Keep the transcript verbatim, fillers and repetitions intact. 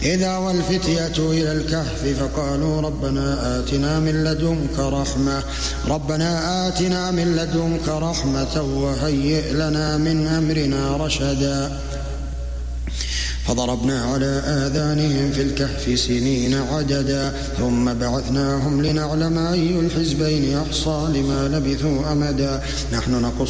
إذا والفتية إلى الكهف فقالوا ربنا آتنا من لدنك رحمة ربنا آتنا من لدنك رحمة وهيئ لنا من أمرنا رشدا فضربنا على آذانهم في الكهف سنين عددا ثم بعثناهم لنعلم أي الحزبين أحصى لما لبثوا أمدا نحن نقص